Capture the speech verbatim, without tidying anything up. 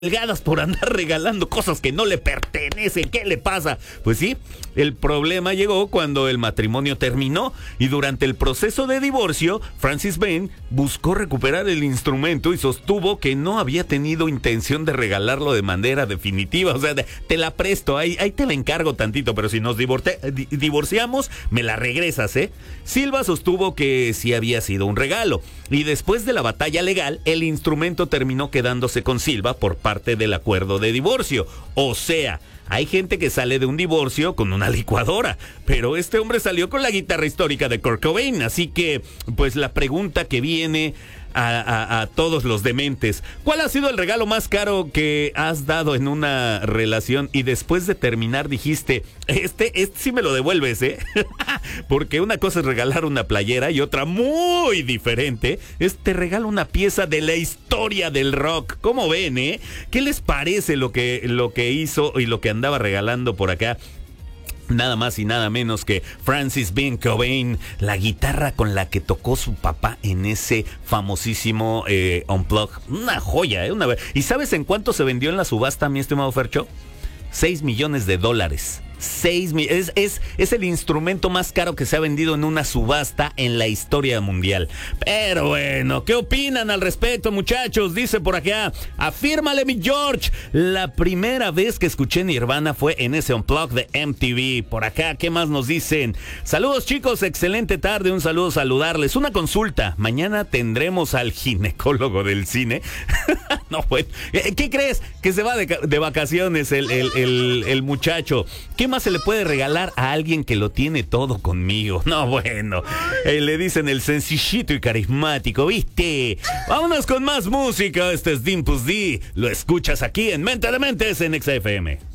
Delgadas por andar regalando cosas que no le pertenecen. ¿Qué le pasa? Pues sí, el problema llegó cuando el matrimonio terminó y durante el proceso de divorcio, Francis Bean buscó recuperar el instrumento y sostuvo que no había tenido intención de regalarlo de manera definitiva. O sea, de, te la presto, ahí, ahí te la encargo tantito, pero si nos divorte, di, divorciamos, me la regresas, ¿eh? Silva sostuvo que sí había sido un regalo y después de la batalla legal, el instrumento terminó quedándose con Silva por parte parte del acuerdo de divorcio. O sea, hay gente que sale de un divorcio con una licuadora, pero este hombre salió con la guitarra histórica de Kurt Cobain, así que, pues la pregunta que viene a, a, a todos los dementes: ¿cuál ha sido el regalo más caro que has dado en una relación y después de terminar dijiste, este, este sí me lo devuelves, eh? Porque una cosa es regalar una playera y otra muy diferente es te regalo una pieza de la historia del rock. ¿Cómo ven, eh? ¿Qué les parece lo que, lo que hizo y lo que andaba regalando por acá? Nada más y nada menos que Francis Bean Cobain, la guitarra con la que tocó su papá en ese famosísimo eh, Unplugged. Una joya, ¿eh? Una... ¿Y sabes en cuánto se vendió en la subasta, mi estimado Fercho? Seis millones de dólares. Seis mil, es, es, es el instrumento más caro que se ha vendido en una subasta en la historia mundial. Pero bueno, ¿qué opinan al respecto, muchachos? Dice por acá, afírmale mi George, la primera vez que escuché Nirvana fue en ese Unplugged de M T V. Por acá, ¿qué más nos dicen? Saludos, chicos, excelente tarde, un saludo, saludarles. Una consulta, mañana tendremos al ginecólogo del cine. No, pues, ¿qué crees? Que se va de, de vacaciones el, el, el, el muchacho. ¿Qué más se le puede regalar a alguien que lo tiene todo conmigo? No, bueno, eh, le dicen el sencillito y carismático, ¿viste? Vámonos con más música. Este es Dimpus D. Lo escuchas aquí en Mente de Mentes en X F M.